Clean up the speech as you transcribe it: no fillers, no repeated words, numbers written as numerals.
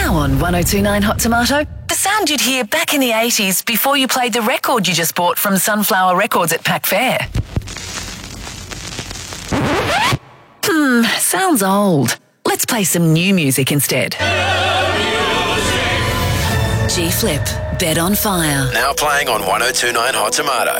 Now on 1029 Hot Tomato, the sound you'd hear back in the 80s before you played the record you just bought from Sunflower Records at Pack Fair. Sounds old. Let's play some new music instead. G-Flip, Bed on Fire. Now playing on 1029 Hot Tomato.